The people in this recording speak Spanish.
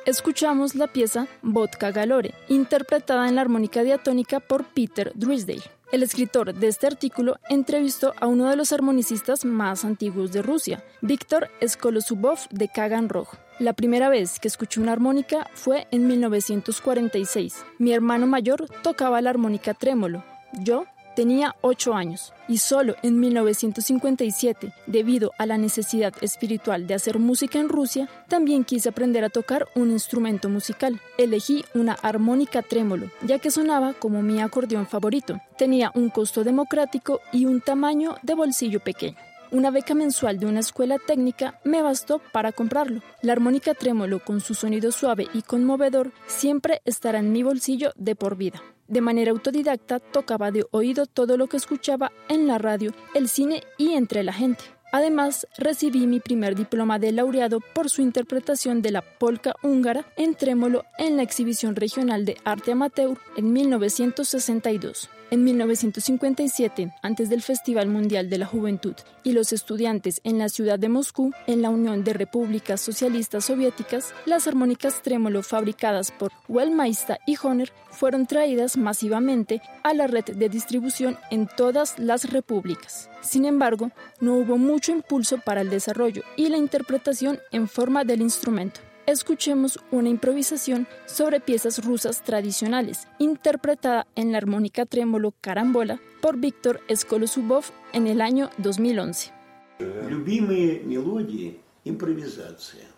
Escuchamos la pieza Vodka Galore, interpretada en la armónica diatónica por Peter Drysdale. El escritor de este artículo entrevistó a uno de los armonicistas más antiguos de Rusia, Víctor Skolosubov de Kagan Rog. La primera vez que escuché una armónica fue en 1946. Mi hermano mayor tocaba la armónica trémolo. Yo tenía 8 años y solo en 1957, debido a la necesidad espiritual de hacer música en Rusia, también quise aprender a tocar un instrumento musical. Elegí una armónica trémolo, ya que sonaba como mi acordeón favorito. Tenía un costo democrático y un tamaño de bolsillo pequeño. Una beca mensual de una escuela técnica me bastó para comprarlo. La armónica trémolo, con su sonido suave y conmovedor, siempre estará en mi bolsillo de por vida. De manera autodidacta, tocaba de oído todo lo que escuchaba en la radio, el cine y entre la gente. Además, recibí mi primer diploma de laureado por su interpretación de la polca húngara en trémolo en la exhibición regional de arte amateur en 1962. En 1957, antes del Festival Mundial de la Juventud y los estudiantes en la ciudad de Moscú, en la Unión de Repúblicas Socialistas Soviéticas, las armónicas trémolo fabricadas por Wellmeister y Hohner fueron traídas masivamente a la red de distribución en todas las repúblicas. Sin embargo, no hubo mucho impulso para el desarrollo y la interpretación en forma del instrumento. Escuchemos una improvisación sobre piezas rusas tradicionales, interpretada en la armónica trémolo Carambola por Víctor Skolosubov en el año 2011. Любимые мелодии, импровизация.